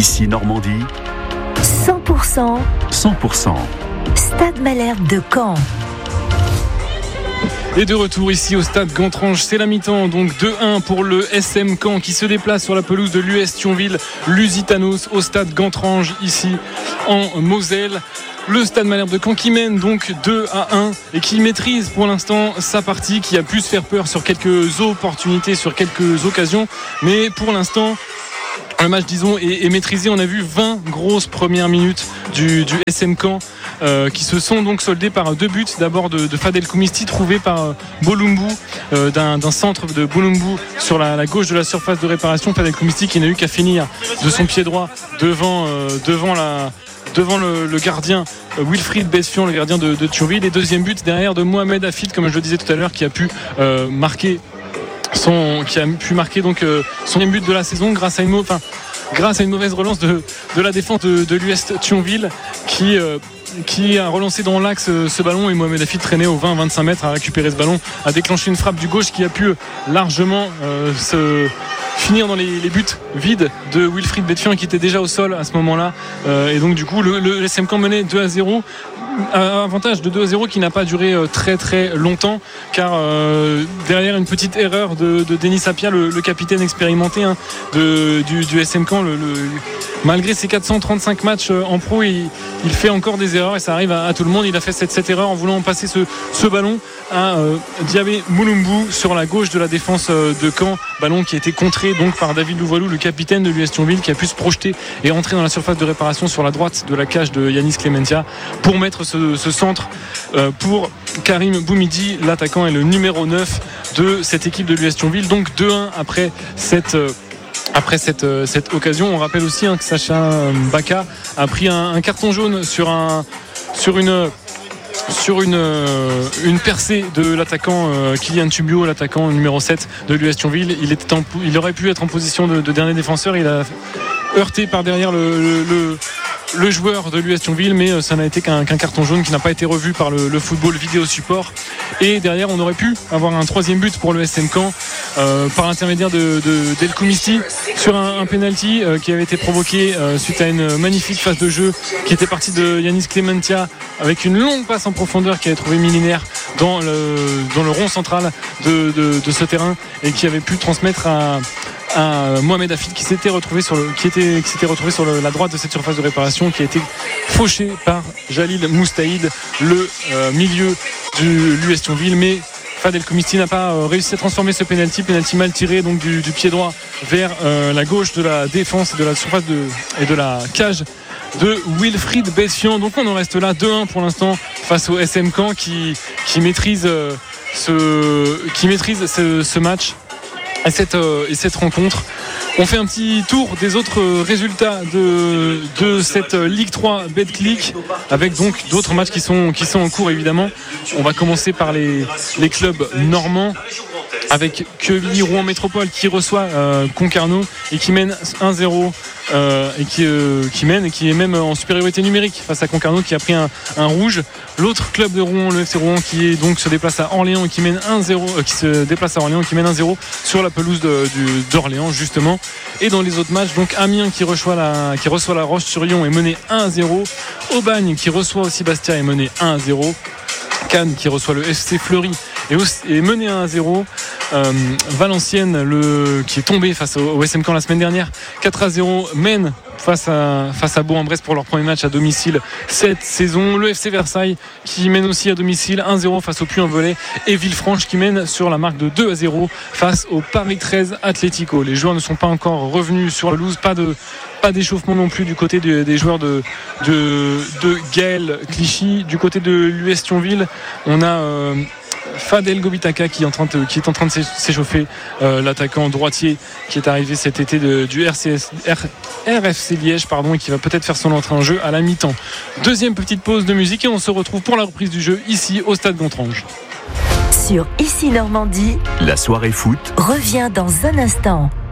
Ici Normandie, 100% 100%. Stade Malherbe de Caen. Et de retour ici au stade Gontrange, c'est la mi-temps, donc 2-1 pour le SM Caen qui se déplace sur la pelouse de l'US Thionville Lusitanos au stade Gontrange ici en Moselle. Le stade Malherbe de Caen qui mène donc 2-1 et qui maîtrise pour l'instant sa partie, qui a pu se faire peur sur quelques opportunités, sur quelques occasions, mais pour l'instant le match, disons, est maîtrisé. On a vu 20 grosses premières minutes du SM Caen qui se sont donc soldées par 2 buts. D'abord de Fadel Koumisti, trouvé par Bolumbu, d'un centre de Bolumbu sur la gauche de la surface de réparation. Fadel Koumisti qui n'a eu qu'à finir de son pied droit devant le gardien Wilfried Besfion, le gardien de Thionville. Et deuxième but derrière de Mohamed Hafid, comme je le disais tout à l'heure, qui a pu marquer donc son deuxième but de la saison grâce à une mauvaise relance de la défense de l'US Thionville qui a relancé dans l'axe ce ballon, et Mohamed Hafid traîné aux 20-25 mètres, a récupéré ce ballon, a déclenché une frappe du gauche qui a pu largement se finir dans les buts vides de Wilfried Besfion qui était déjà au sol à ce moment-là, et donc du coup le SM Caen menait 2-0. Avantage de 2-0 qui n'a pas duré très très longtemps, car derrière une petite erreur de Denis Sapia, le capitaine expérimenté du SM Caen, malgré ses 435 matchs en pro, il fait encore des erreurs et ça arrive à tout le monde. Il a fait cette erreur en voulant passer ce ballon à Diabé Moulumbu sur la gauche de la défense de Caen, ballon qui a été contré donc par David Louvoilou, le capitaine de l'US Thionville, qui a pu se projeter et entrer dans la surface de réparation sur la droite de la cage de Yanis Clementia pour mettre ce centre pour Karim Boumidi, l'attaquant et le numéro 9 de cette équipe de l'US Thionville. Donc 2-1 après cette occasion. On rappelle aussi que Sacha Baka a pris un carton jaune sur une percée de l'attaquant Kylian Tubio, l'attaquant numéro 7 de l'US Thionville. Il aurait pu être en position de dernier défenseur. Il a heurté par derrière le joueur de l'US Thionville, mais ça n'a été qu'un carton jaune qui n'a pas été revu par le football vidéo support. Et derrière, on aurait pu avoir un troisième but pour le SM Caen par l'intermédiaire d'El Koumisti sur un penalty qui avait été provoqué suite à une magnifique phase de jeu qui était partie de Yanis Clementia avec une longue passe en profondeur qui avait trouvé Milinaire dans le rond central de ce terrain et qui avait pu transmettre à Mohamed Hafid qui s'était retrouvé sur la droite de cette surface de réparation, qui a été fauché par Jalil Moustaïd, le milieu de l'US Thionville, mais Fadel Koumisti n'a pas réussi à transformer ce penalty mal tiré donc du pied droit vers la gauche de la défense et de la surface et de la cage de Wilfried Besfion. Donc on en reste là 2-1 pour l'instant face au SM Caen qui maîtrise ce match et cette rencontre. On fait un petit tour des autres résultats de cette Ligue 3 Betclic, avec donc d'autres matchs qui sont en cours évidemment. On va commencer par les clubs normands, avec Quevilly-Rouen Métropole qui reçoit Concarneau et qui mène 1-0 et qui est même en supériorité numérique face à Concarneau qui a pris un rouge. L'autre club de Rouen, le FC Rouen, qui se déplace à Orléans et qui mène 1-0 sur la pelouse d'Orléans justement. Et dans les autres matchs, donc Amiens qui reçoit la Roche-sur-Yon est mené 1-0. Aubagne qui reçoit aussi Bastia est mené 1-0. Cannes qui reçoit le FC Fleury est mené 1-0. Valenciennes qui est tombé face au SM Caen la semaine dernière 4-0 mène face à Bourg-en-Bresse pour leur premier match à domicile cette saison. Le FC Versailles qui mène aussi à domicile 1-0 face au Puy-en-Velay, et Villefranche qui mène sur la marque de 2-0 face au Paris 13 Atlético. Les joueurs ne sont pas encore revenus sur la pelouse, pas d'échauffement non plus du côté des joueurs de Gaël Clichy. Du côté de l'US Thionville, on a Fadel Gobitaka qui est en train de s'échauffer, l'attaquant droitier qui est arrivé cet été du RFC Liège et qui va peut-être faire son entrée en jeu à la mi-temps. Deuxième petite pause de musique et on se retrouve pour la reprise du jeu ici au stade Gontrange. Sur Ici Normandie, la soirée foot revient dans un instant.